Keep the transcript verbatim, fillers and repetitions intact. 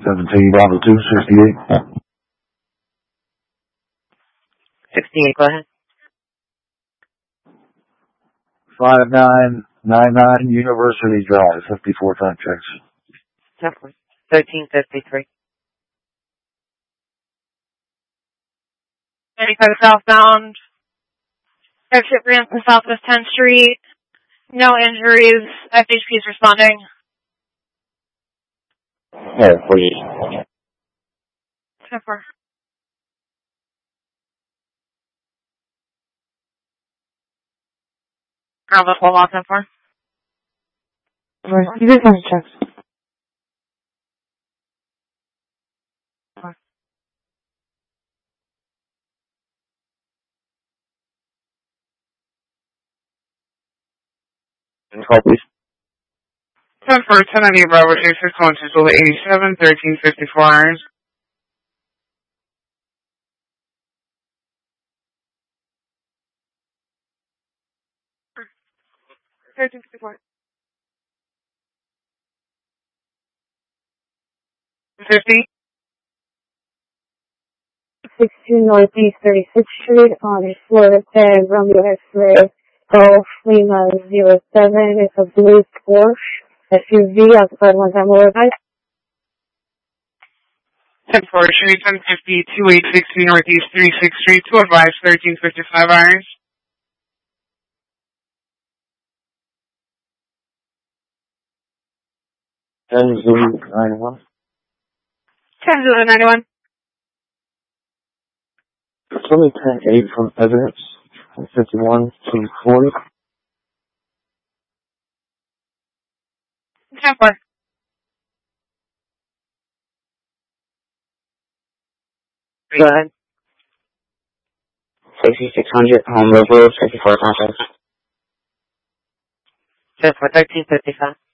Seventeen Bravo two sixty-eight. Sixty-eight. Go ahead. Five nine nine nine University Drive. Fifty-four time checks. Thirteen fifty-three. Thirty-five southbound. Exit ramp to Southwest tenth Street. No injuries. F H P is responding. Yeah, please. ten four. Bravo twelve off ten four. You did time checks. Call, please. ten four, ten ninety Bravo two six one two, Zulu eighty-seven, thirteen fifty-four hours. thirteen fifty-four. fifty. sixty-two Northeast thirty-sixth Street on Florida ten, Romeo X-ray, Golf Lima zero seven. It's a blue Porsche S U V outside one time over guys. ten four, Street ten fifty, twenty-eight sixty Northeast thirty-sixth Street, to advise, thirteen fifty-five hours. ten Zulu ninety-one. ten Zulu ninety-one. It's only ten eight from evidence. fifty-one to forty. ten four. Go ahead. sixty-six hundred, Home Road, fifty-four contacts. Ten four. Thirteen fifty-five.